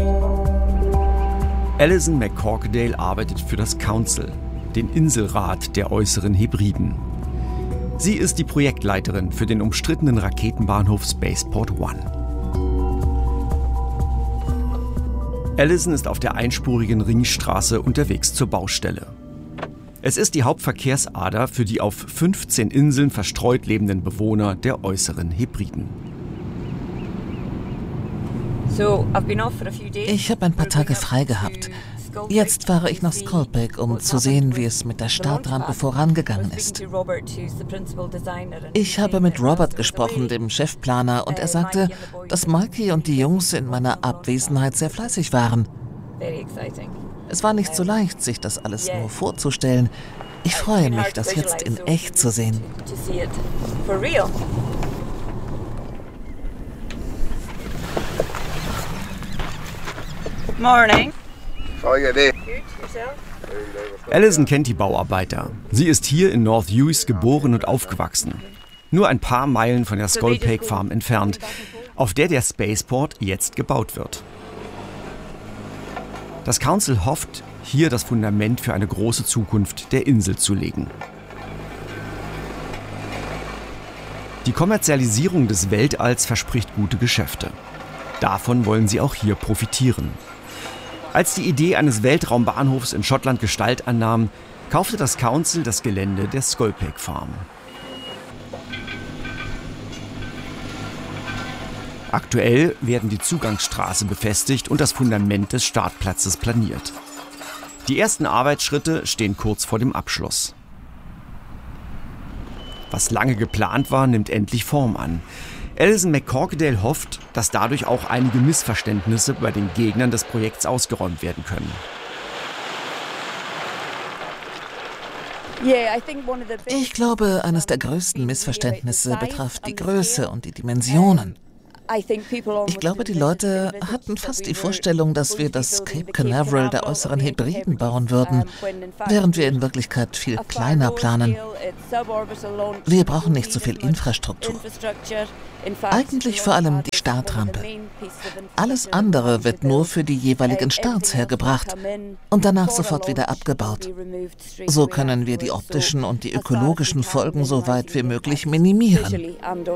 Alison McCorquodale arbeitet für das Council, den Inselrat der Äußeren Hebriden. Sie ist die Projektleiterin für den umstrittenen Raketenbahnhof Spaceport One. Alison ist auf der einspurigen Ringstraße unterwegs zur Baustelle. Es ist die Hauptverkehrsader für die auf 15 Inseln verstreut lebenden Bewohner der Äußeren Hebriden. Ich habe ein paar Tage frei gehabt. Jetzt fahre ich nach Skolpik, um zu sehen, wie es mit der Startrampe vorangegangen ist. Ich habe mit Robert gesprochen, dem Chefplaner, und er sagte, dass Mikey und die Jungs in meiner Abwesenheit sehr fleißig waren. Es war nicht so leicht, sich das alles nur vorzustellen. Ich freue mich, das jetzt in echt zu sehen. Morning. Alison kennt die Bauarbeiter. Sie ist hier in North Uist geboren und aufgewachsen. Nur ein paar Meilen von der Skolpik Farm entfernt, auf der Spaceport jetzt gebaut wird. Das Council hofft, hier das Fundament für eine große Zukunft der Insel zu legen. Die Kommerzialisierung des Weltalls verspricht gute Geschäfte. Davon wollen sie auch hier profitieren. Als die Idee eines Weltraumbahnhofs in Schottland Gestalt annahm, kaufte das Council das Gelände der Skolpik Farm. Aktuell werden die Zugangsstraße befestigt und das Fundament des Startplatzes planiert. Die ersten Arbeitsschritte stehen kurz vor dem Abschluss. Was lange geplant war, nimmt endlich Form an. Alison McCorquodale hofft, dass dadurch auch einige Missverständnisse bei den Gegnern des Projekts ausgeräumt werden können. Ich glaube, eines der größten Missverständnisse betraf die Größe und die Dimensionen. Ich glaube, die Leute hatten fast die Vorstellung, dass wir das Cape Canaveral der Äußeren Hebriden bauen würden, während wir in Wirklichkeit viel kleiner planen. Wir brauchen nicht so viel Infrastruktur. Eigentlich vor allem die Startrampe. Alles andere wird nur für die jeweiligen Starts hergebracht und danach sofort wieder abgebaut. So können wir die optischen und die ökologischen Folgen so weit wie möglich minimieren.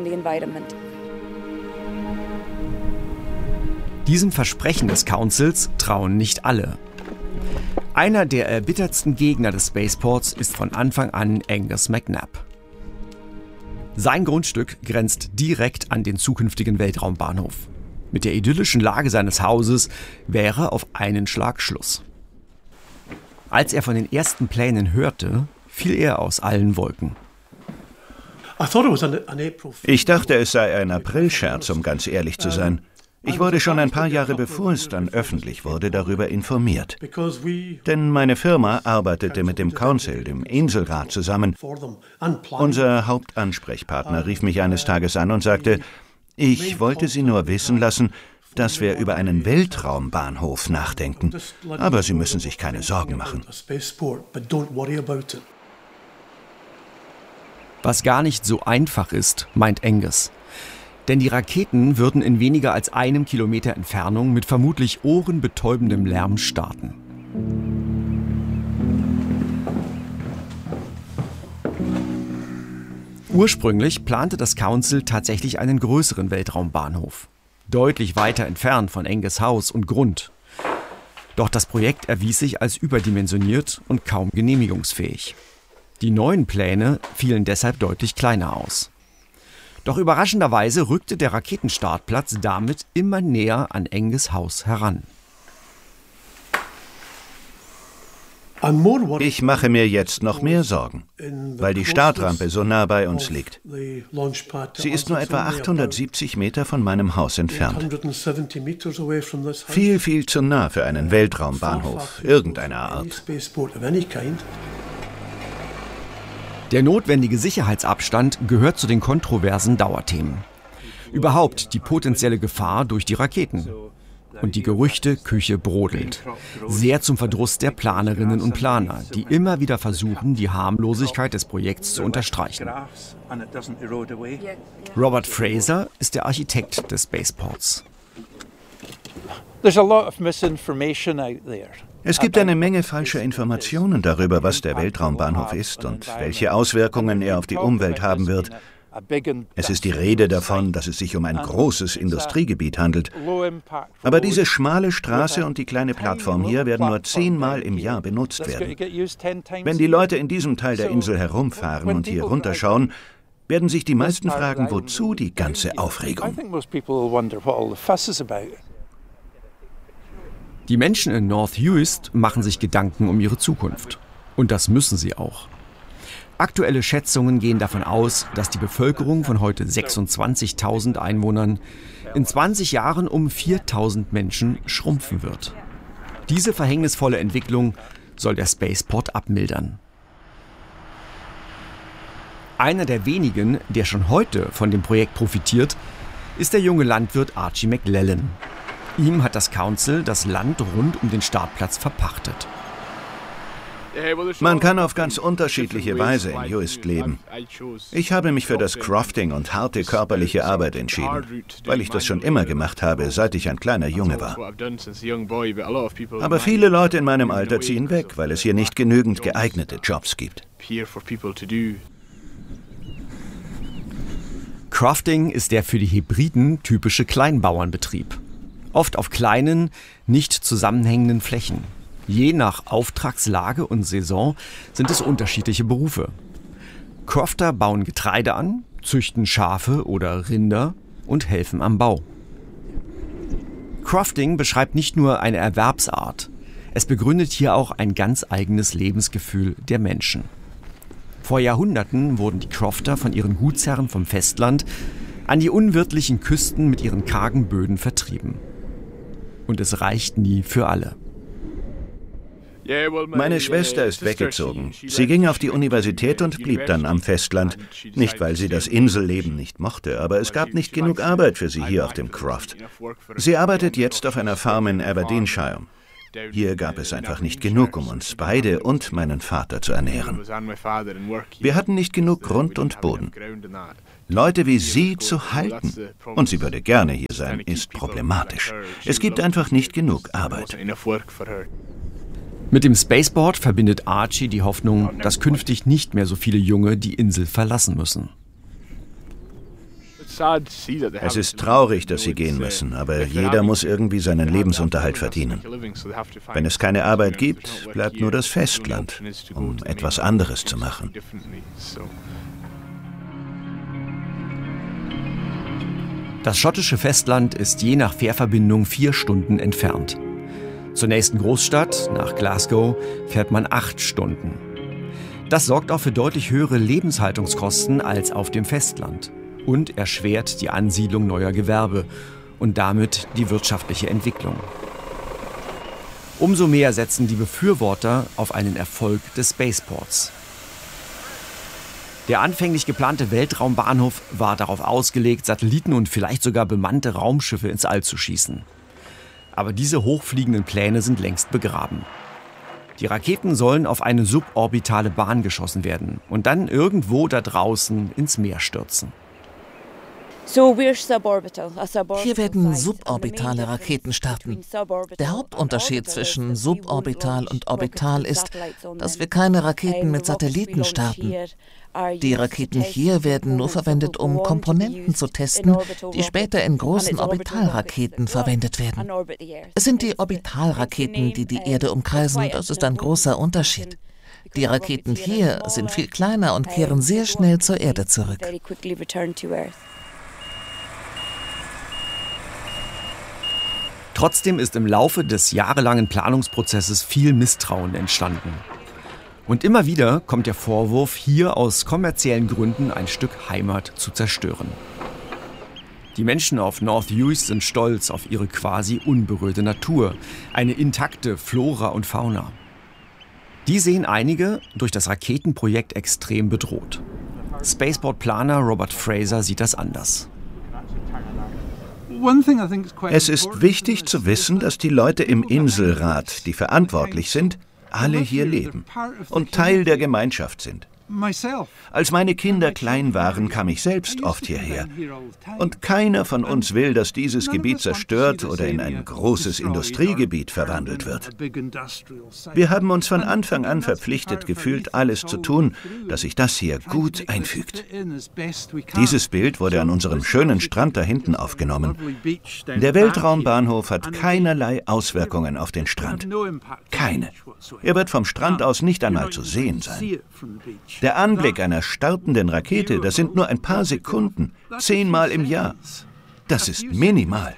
Diesem Versprechen des Councils trauen nicht alle. Einer der erbittertsten Gegner des Spaceports ist von Anfang an Angus McNabb. Sein Grundstück grenzt direkt an den zukünftigen Weltraumbahnhof. Mit der idyllischen Lage seines Hauses wäre auf einen Schlag Schluss. Als er von den ersten Plänen hörte, fiel er aus allen Wolken. Ich dachte, es sei ein Aprilscherz, um ganz ehrlich zu sein. Ich wurde schon ein paar Jahre bevor es dann öffentlich wurde, darüber informiert. Denn meine Firma arbeitete mit dem Council, dem Inselrat, zusammen. Unser Hauptansprechpartner rief mich eines Tages an und sagte, ich wollte Sie nur wissen lassen, dass wir über einen Weltraumbahnhof nachdenken. Aber Sie müssen sich keine Sorgen machen. Was gar nicht so einfach ist, meint Angus. Denn die Raketen würden in weniger als 1 Kilometer Entfernung mit vermutlich ohrenbetäubendem Lärm starten. Ursprünglich plante das Council tatsächlich einen größeren Weltraumbahnhof. Deutlich weiter entfernt von Angus' Haus und Grund. Doch das Projekt erwies sich als überdimensioniert und kaum genehmigungsfähig. Die neuen Pläne fielen deshalb deutlich kleiner aus. Doch überraschenderweise rückte der Raketenstartplatz damit immer näher an Angus' Haus heran. Ich mache mir jetzt noch mehr Sorgen, weil die Startrampe so nah bei uns liegt. Sie ist nur etwa 870 Meter von meinem Haus entfernt. Viel, viel zu nah für einen Weltraumbahnhof irgendeiner Art. Der notwendige Sicherheitsabstand gehört zu den kontroversen Dauerthemen. Überhaupt die potenzielle Gefahr durch die Raketen. Und die Gerüchteküche brodelt. Sehr zum Verdruss der Planerinnen und Planer, die immer wieder versuchen, die Harmlosigkeit des Projekts zu unterstreichen. Robert Fraser ist der Architekt des Spaceports. Es gibt eine Menge falscher Informationen darüber, was der Weltraumbahnhof ist und welche Auswirkungen er auf die Umwelt haben wird. Es ist die Rede davon, dass es sich um ein großes Industriegebiet handelt. Aber diese schmale Straße und die kleine Plattform hier werden nur 10-mal im Jahr benutzt werden. Wenn die Leute in diesem Teil der Insel herumfahren und hier runterschauen, werden sich die meisten fragen, wozu die ganze Aufregung? Die Menschen in North Uist machen sich Gedanken um ihre Zukunft. Und das müssen sie auch. Aktuelle Schätzungen gehen davon aus, dass die Bevölkerung von heute 26.000 Einwohnern in 20 Jahren um 4.000 Menschen schrumpfen wird. Diese verhängnisvolle Entwicklung soll der Spaceport abmildern. Einer der wenigen, der schon heute von dem Projekt profitiert, ist der junge Landwirt Archie McLellan. Ihm hat das Council das Land rund um den Startplatz verpachtet. Man kann auf ganz unterschiedliche Weise in Uist leben. Ich habe mich für das Crofting und harte körperliche Arbeit entschieden, weil ich das schon immer gemacht habe, seit ich ein kleiner Junge war. Aber viele Leute in meinem Alter ziehen weg, weil es hier nicht genügend geeignete Jobs gibt. Crofting ist der für die Hebriden typische Kleinbauernbetrieb. Oft auf kleinen, nicht zusammenhängenden Flächen. Je nach Auftragslage und Saison sind es unterschiedliche Berufe. Crofter bauen Getreide an, züchten Schafe oder Rinder und helfen am Bau. Crofting beschreibt nicht nur eine Erwerbsart, es begründet hier auch ein ganz eigenes Lebensgefühl der Menschen. Vor Jahrhunderten wurden die Crofter von ihren Gutsherren vom Festland an die unwirtlichen Küsten mit ihren kargen Böden vertrieben. Und es reicht nie für alle. Meine Schwester ist weggezogen. Sie ging auf die Universität und blieb dann am Festland. Nicht, weil sie das Inselleben nicht mochte, aber es gab nicht genug Arbeit für sie hier auf dem Croft. Sie arbeitet jetzt auf einer Farm in Aberdeenshire. Hier gab es einfach nicht genug, um uns beide und meinen Vater zu ernähren. Wir hatten nicht genug Grund und Boden. Leute wie sie zu halten, und sie würde gerne hier sein, ist problematisch. Es gibt einfach nicht genug Arbeit. Mit dem Spaceport verbindet Archie die Hoffnung, dass künftig nicht mehr so viele Junge die Insel verlassen müssen. Es ist traurig, dass sie gehen müssen, aber jeder muss irgendwie seinen Lebensunterhalt verdienen. Wenn es keine Arbeit gibt, bleibt nur das Festland, um etwas anderes zu machen. Das schottische Festland ist je nach Fährverbindung 4 Stunden entfernt. Zur nächsten Großstadt, nach Glasgow, fährt man 8 Stunden. Das sorgt auch für deutlich höhere Lebenshaltungskosten als auf dem Festland und erschwert die Ansiedlung neuer Gewerbe und damit die wirtschaftliche Entwicklung. Umso mehr setzen die Befürworter auf einen Erfolg des Spaceports. Der anfänglich geplante Weltraumbahnhof war darauf ausgelegt, Satelliten und vielleicht sogar bemannte Raumschiffe ins All zu schießen. Aber diese hochfliegenden Pläne sind längst begraben. Die Raketen sollen auf eine suborbitale Bahn geschossen werden und dann irgendwo da draußen ins Meer stürzen. Hier werden suborbitale Raketen starten. Der Hauptunterschied zwischen suborbital und orbital ist, dass wir keine Raketen mit Satelliten starten. Die Raketen hier werden nur verwendet, um Komponenten zu testen, die später in großen Orbitalraketen verwendet werden. Es sind die Orbitalraketen, die die Erde umkreisen. Das ist ein großer Unterschied. Die Raketen hier sind viel kleiner und kehren sehr schnell zur Erde zurück. Trotzdem ist im Laufe des jahrelangen Planungsprozesses viel Misstrauen entstanden. Und immer wieder kommt der Vorwurf, hier aus kommerziellen Gründen ein Stück Heimat zu zerstören. Die Menschen auf North Uist sind stolz auf ihre quasi unberührte Natur, eine intakte Flora und Fauna. Die sehen einige durch das Raketenprojekt extrem bedroht. Spaceport-Planer Robert Fraser sieht das anders. Es ist wichtig zu wissen, dass die Leute im Inselrat, die verantwortlich sind, alle hier leben und Teil der Gemeinschaft sind. Als meine Kinder klein waren, kam ich selbst oft hierher. Und keiner von uns will, dass dieses Gebiet zerstört oder in ein großes Industriegebiet verwandelt wird. Wir haben uns von Anfang an verpflichtet gefühlt, alles zu tun, dass sich das hier gut einfügt. Dieses Bild wurde an unserem schönen Strand da hinten aufgenommen. Der Weltraumbahnhof hat keinerlei Auswirkungen auf den Strand. Keine. Er wird vom Strand aus nicht einmal zu sehen sein. Der Anblick einer startenden Rakete, das sind nur ein paar Sekunden, 10-mal im Jahr. Das ist minimal.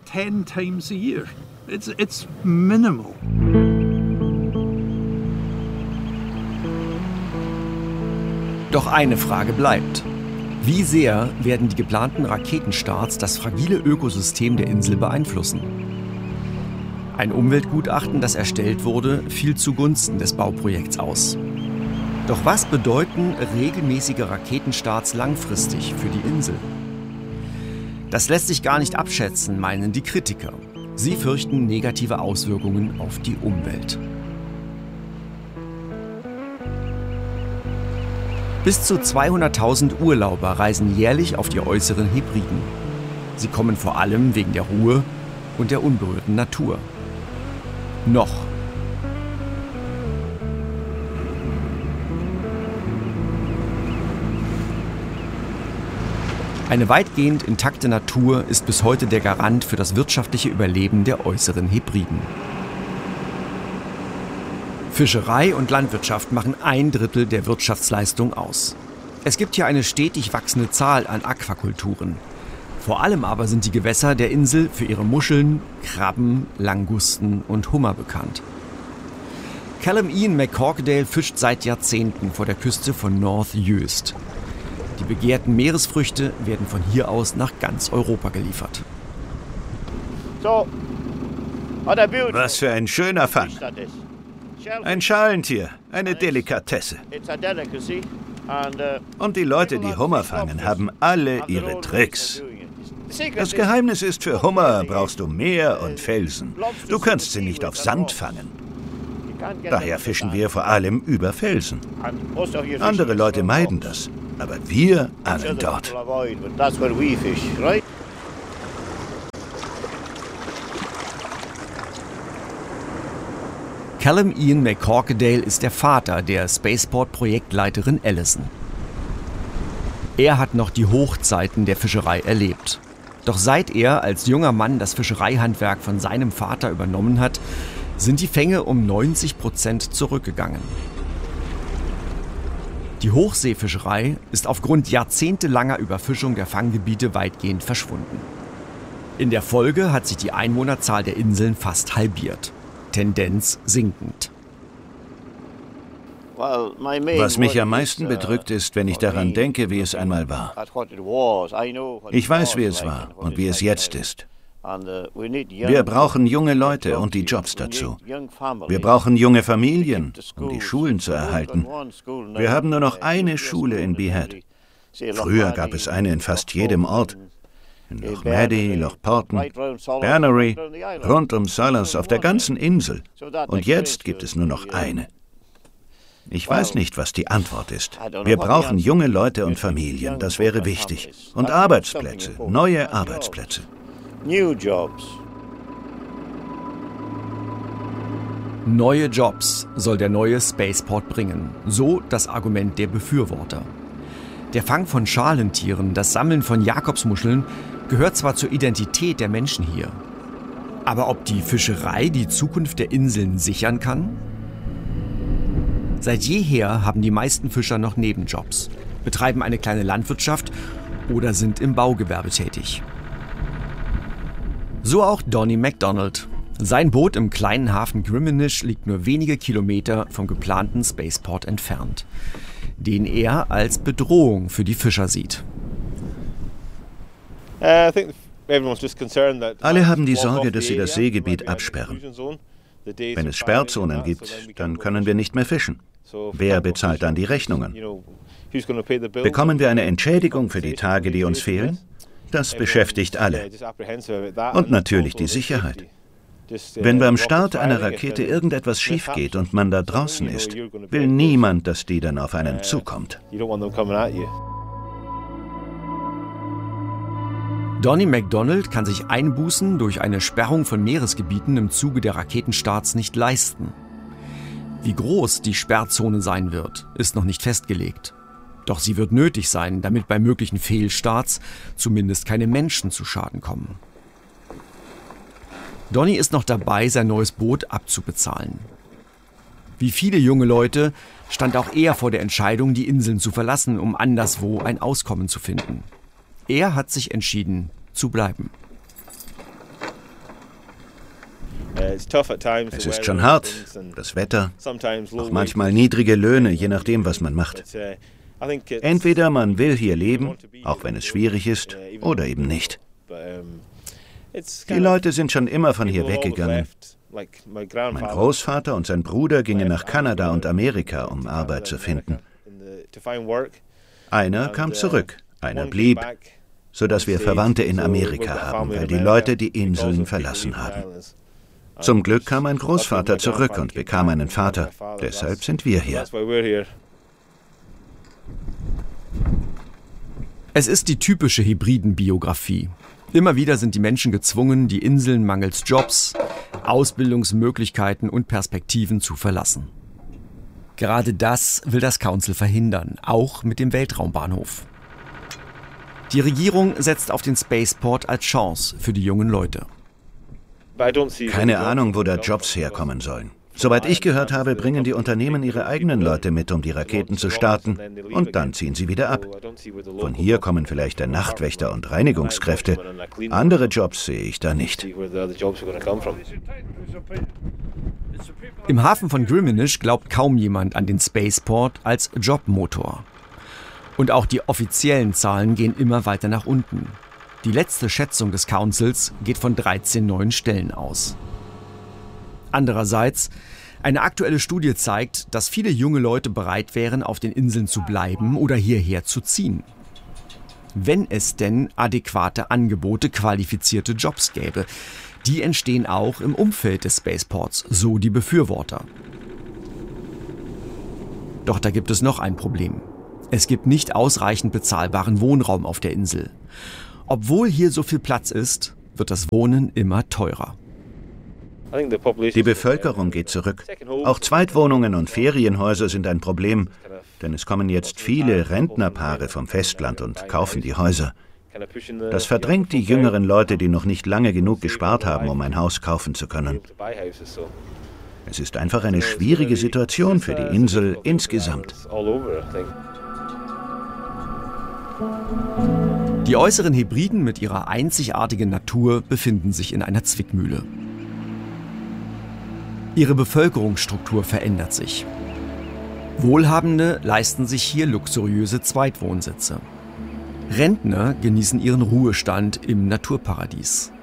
Doch eine Frage bleibt. Wie sehr werden die geplanten Raketenstarts das fragile Ökosystem der Insel beeinflussen? Ein Umweltgutachten, das erstellt wurde, fiel zugunsten des Bauprojekts aus. Doch was bedeuten regelmäßige Raketenstarts langfristig für die Insel? Das lässt sich gar nicht abschätzen, meinen die Kritiker. Sie fürchten negative Auswirkungen auf die Umwelt. Bis zu 200.000 Urlauber reisen jährlich auf die äußeren Hebriden. Sie kommen vor allem wegen der Ruhe und der unberührten Natur. Noch. Eine weitgehend intakte Natur ist bis heute der Garant für das wirtschaftliche Überleben der äußeren Hebriden. Fischerei und Landwirtschaft machen 1/3 der Wirtschaftsleistung aus. Es gibt hier eine stetig wachsende Zahl an Aquakulturen. Vor allem aber sind die Gewässer der Insel für ihre Muscheln, Krabben, Langusten und Hummer bekannt. Callum Ian McCorquodale fischt seit Jahrzehnten vor der Küste von North Uist. Die begehrten Meeresfrüchte werden von hier aus nach ganz Europa geliefert. Was für ein schöner Fang. Ein Schalentier, eine Delikatesse. Und die Leute, die Hummer fangen, haben alle ihre Tricks. Das Geheimnis ist, für Hummer brauchst du Meer und Felsen. Du kannst sie nicht auf Sand fangen. Daher fischen wir vor allem über Felsen. Andere Leute meiden das, aber wir angeln dort. Callum Ian McCorquodale ist der Vater der Spaceport-Projektleiterin Alison. Er hat noch die Hochzeiten der Fischerei erlebt. Doch seit er als junger Mann das Fischereihandwerk von seinem Vater übernommen hat, sind die Fänge um 90% zurückgegangen. Die Hochseefischerei ist aufgrund jahrzehntelanger Überfischung der Fanggebiete weitgehend verschwunden. In der Folge hat sich die Einwohnerzahl der Inseln fast halbiert. Tendenz sinkend. Was mich am meisten bedrückt, ist, wenn ich daran denke, wie es einmal war. Ich weiß, wie es war und wie es jetzt ist. Wir brauchen junge Leute und die Jobs dazu. Wir brauchen junge Familien, um die Schulen zu erhalten. Wir haben nur noch eine Schule in Behead. Früher gab es eine in fast jedem Ort. In Loch Maddie, Loch Porton, Bernery, rund um Salas, auf der ganzen Insel. Und jetzt gibt es nur noch eine. Ich weiß nicht, was die Antwort ist. Wir brauchen junge Leute und Familien, das wäre wichtig. Und Arbeitsplätze, neue Arbeitsplätze. Neue Jobs soll der neue Spaceport bringen, so das Argument der Befürworter. Der Fang von Schalentieren, das Sammeln von Jakobsmuscheln gehört zwar zur Identität der Menschen hier, aber ob die Fischerei die Zukunft der Inseln sichern kann? Seit jeher haben die meisten Fischer noch Nebenjobs, betreiben eine kleine Landwirtschaft oder sind im Baugewerbe tätig. So auch Donnie MacDonald. Sein Boot im kleinen Hafen Griminish liegt nur wenige Kilometer vom geplanten Spaceport entfernt, den er als Bedrohung für die Fischer sieht. Alle haben die Sorge, dass sie das Seegebiet absperren. Wenn es Sperrzonen gibt, dann können wir nicht mehr fischen. Wer bezahlt dann die Rechnungen? Bekommen wir eine Entschädigung für die Tage, die uns fehlen? Das beschäftigt alle. Und natürlich die Sicherheit. Wenn beim Start einer Rakete irgendetwas schief geht und man da draußen ist, will niemand, dass die dann auf einen zukommt. Donnie McDonald kann sich Einbußen durch eine Sperrung von Meeresgebieten im Zuge der Raketenstarts nicht leisten. Wie groß die Sperrzone sein wird, ist noch nicht festgelegt. Doch sie wird nötig sein, damit bei möglichen Fehlstarts zumindest keine Menschen zu Schaden kommen. Donnie ist noch dabei, sein neues Boot abzubezahlen. Wie viele junge Leute stand auch er vor der Entscheidung, die Inseln zu verlassen, um anderswo ein Auskommen zu finden. Er hat sich entschieden, zu bleiben. Es ist schon hart, das Wetter, auch manchmal niedrige Löhne, je nachdem, was man macht. Entweder man will hier leben, auch wenn es schwierig ist, oder eben nicht. Die Leute sind schon immer von hier weggegangen. Mein Großvater und sein Bruder gingen nach Kanada und Amerika, um Arbeit zu finden. Einer kam zurück, einer blieb, sodass wir Verwandte in Amerika haben, weil die Leute die Inseln verlassen haben. Zum Glück kam mein Großvater zurück und bekam einen Vater. Deshalb sind wir hier. Es ist die typische Hybridenbiografie. Immer wieder sind die Menschen gezwungen, die Inseln mangels Jobs, Ausbildungsmöglichkeiten und Perspektiven zu verlassen. Gerade das will das Council verhindern, auch mit dem Weltraumbahnhof. Die Regierung setzt auf den Spaceport als Chance für die jungen Leute. Keine Ahnung, wo da Jobs herkommen sollen. Soweit ich gehört habe, bringen die Unternehmen ihre eigenen Leute mit, um die Raketen zu starten, und dann ziehen sie wieder ab. Von hier kommen vielleicht der Nachtwächter und Reinigungskräfte. Andere Jobs sehe ich da nicht. Im Hafen von Griminish glaubt kaum jemand an den Spaceport als Jobmotor. Und auch die offiziellen Zahlen gehen immer weiter nach unten. Die letzte Schätzung des Councils geht von 13 neuen Stellen aus. Andererseits, eine aktuelle Studie zeigt, dass viele junge Leute bereit wären, auf den Inseln zu bleiben oder hierher zu ziehen. Wenn es denn adäquate Angebote, qualifizierte Jobs gäbe. Die entstehen auch im Umfeld des Spaceports, so die Befürworter. Doch da gibt es noch ein Problem. Es gibt nicht ausreichend bezahlbaren Wohnraum auf der Insel. Obwohl hier so viel Platz ist, wird das Wohnen immer teurer. Die Bevölkerung geht zurück. Auch Zweitwohnungen und Ferienhäuser sind ein Problem, denn es kommen jetzt viele Rentnerpaare vom Festland und kaufen die Häuser. Das verdrängt die jüngeren Leute, die noch nicht lange genug gespart haben, um ein Haus kaufen zu können. Es ist einfach eine schwierige Situation für die Insel insgesamt. Die äußeren Hebriden mit ihrer einzigartigen Natur befinden sich in einer Zwickmühle. Ihre Bevölkerungsstruktur verändert sich. Wohlhabende leisten sich hier luxuriöse Zweitwohnsitze. Rentner genießen ihren Ruhestand im Naturparadies.